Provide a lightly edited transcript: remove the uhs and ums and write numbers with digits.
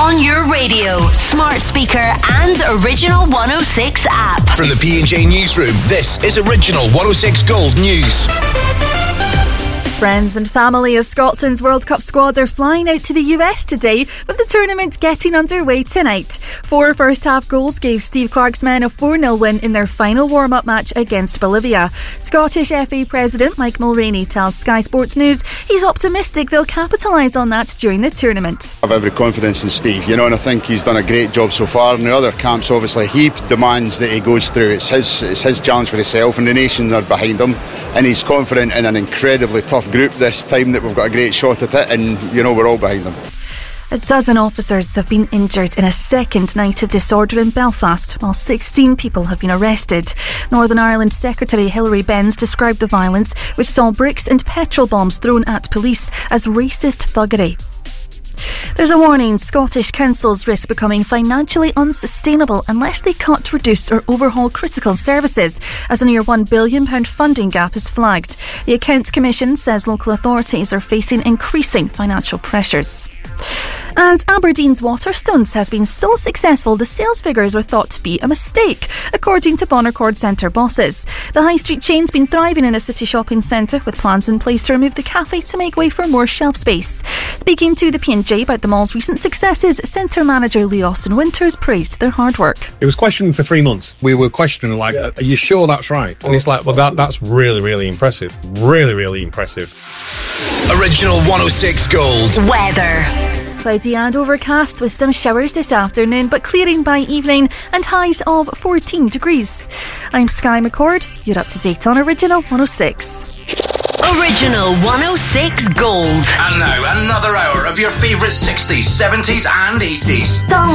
On your radio, smart speaker and Original 106 app. From the P&J Newsroom, this is Original 106 Gold News. Friends and family of Scotland's World Cup squad are flying out to the US today, with the tournament getting underway tonight. 4 first-half goals gave Steve Clarke's men a 4-0 win in their final warm-up match against Bolivia. Scottish FA President Mike Mulroney tells Sky Sports News he's optimistic they'll capitalise on that during the tournament. I have every confidence in Steve, and I think he's done a great job so far. In the other camps, obviously, he demands that he goes through. It's his challenge for himself, and the nation are behind him, and he's confident in an incredibly tough group this time that we've got a great shot at it, and we're all behind them. A dozen officers have been injured in a second night of disorder in Belfast, while 16 people have been arrested. Northern Ireland Secretary Hilary Benz described the violence, which saw bricks and petrol bombs thrown at police, as racist thuggery. There's a warning: Scottish councils risk becoming financially unsustainable unless they cut, reduce or overhaul critical services, as a near £1 billion funding gap is flagged. The Accounts Commission says local authorities are facing increasing financial pressures. And Aberdeen's Waterstones has been so successful the sales figures were thought to be a mistake, according to Bonnercord Centre bosses. The high street chain's been thriving in the city shopping centre, with plans in place to remove the cafe to make way for more shelf space. Speaking to the P&J about the mall's recent successes, centre manager Lee Austin Winters praised their hard work. It was questioned for 3 months. We were questioning, are you sure that's right? And it's like, well, that's really, really impressive. Really, really impressive. Original 106 Gold. Weather. Cloudy and overcast with some showers this afternoon, but clearing by evening and highs of 14 degrees. I'm Sky McCord. You're up to date on Original 106. Original 106 Gold. And now another hour of your favourite 60s, 70s and 80s.